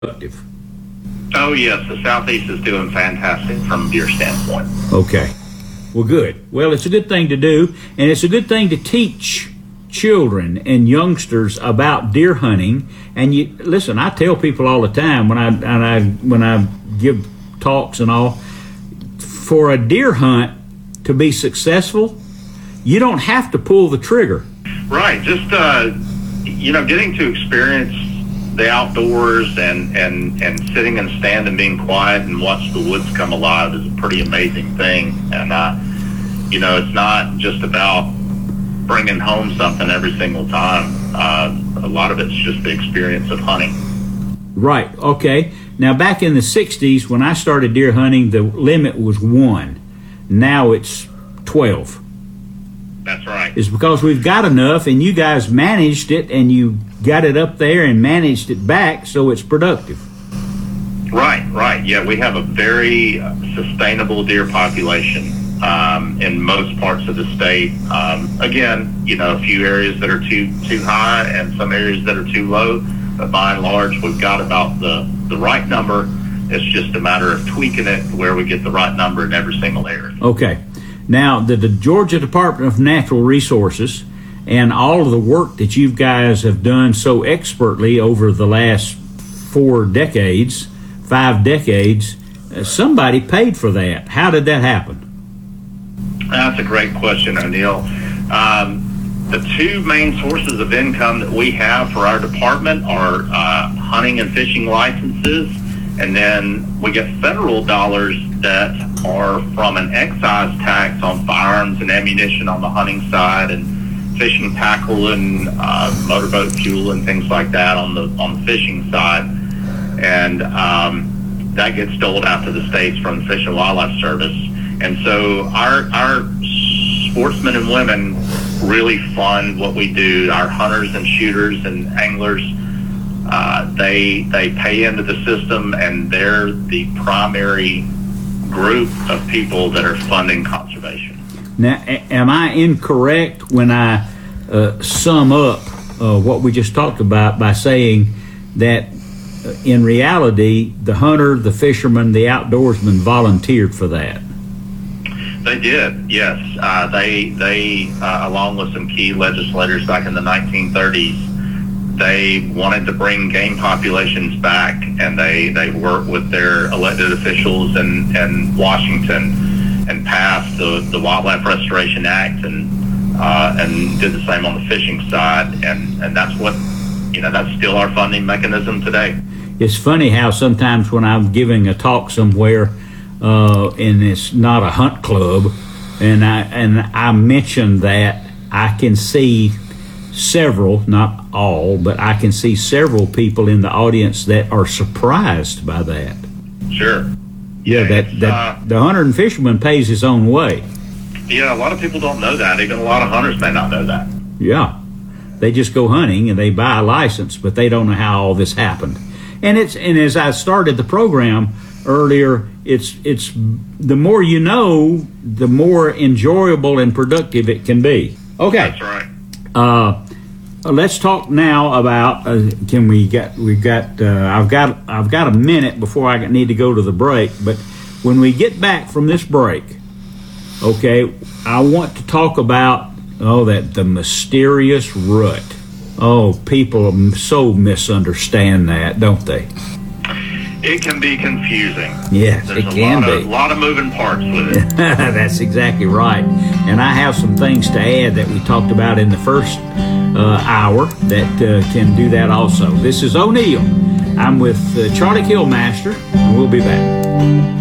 productive? Oh, yes, the Southeast is doing fantastic from a deer standpoint. Okay. Well, good. Well, it's a good thing to do, and it's a good thing to teach children and youngsters about deer hunting. And you listen, I tell people all the time when I give talks and all, for a deer hunt to be successful, you don't have to pull the trigger. Right. Just getting to experience the outdoors and sitting and stand and being quiet and watch the woods come alive is a pretty amazing thing. And it's not just about bringing home something every single time. A lot of it's just the experience of hunting. Right. Okay. Now, back in the 60s, when I started deer hunting, the limit was 1. Now it's 12. That's right. It's because we've got enough, and you guys managed it, and you got it up there and managed it back, so it's productive. Right. Yeah, we have a very sustainable deer population in most parts of the state. Again, a few areas that are too high and some areas that are too low, but by and large, we've got about the right number. It's just a matter of tweaking it to where we get the right number in every single area. Okay. Now, the Georgia Department of Natural Resources and all of the work that you guys have done so expertly over the last 5 decades, somebody paid for that. How did that happen? That's a great question, O'Neill. The two main sources of income that we have for our department are hunting and fishing licenses, and then we get federal dollars that are from an excise tax on firearms and ammunition on the hunting side, and fishing tackle and motorboat fuel and things like that on the fishing side. And that gets doled out to the states from the Fish and Wildlife Service. And so our sportsmen and women really fund what we do. Our hunters and shooters and anglers, they pay into the system, and they're the primary group of people that are funding conservation. Now, am I incorrect when I sum up what we just talked about by saying that in reality, the hunter, the fisherman, the outdoorsman volunteered for that? They did, yes. They along with some key legislators back in the 1930s, they wanted to bring game populations back, and they worked with their elected officials in Washington and passed the Wildlife Restoration Act and did the same on the fishing side, and that's what that's still our funding mechanism today. It's funny how sometimes when I'm giving a talk somewhere and it's not a hunt club, and I mention that, I can see several, not all, but I can see several people in the audience that are surprised by that. Sure. Yeah, that the hunter and fisherman pays his own way. Yeah, a lot of people don't know that. Even a lot of hunters may not know that. Yeah. They just go hunting and they buy a license, but they don't know how all this happened. And as I started the program earlier, it's the more you know, the more enjoyable and productive it can be. Okay. That's right. Let's talk now about I've got a minute before I need to go to the break, but when we get back from this break, okay, I want to talk about the mysterious rut. Oh, people so misunderstand that, don't they? It can be confusing. Yes, it can be. A lot of moving parts with it. That's exactly right. And I have some things to add that we talked about in the first hour that can do that also. This is O'Neill. I'm with Charlie Killmaster, and we'll be back.